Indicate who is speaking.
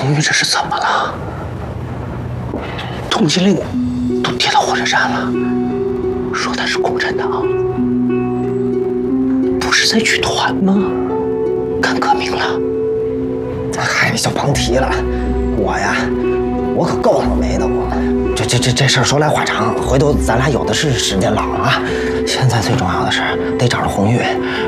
Speaker 1: 红玉这是怎么了？通缉令都贴到火车站了，说他是共产党，不是在剧团吗？干革命了？
Speaker 2: 嗨，你就甭提了，我可够倒霉的我。这事儿说来话长，回头咱俩有的是时间唠啊。现在最重要的是得找着红玉，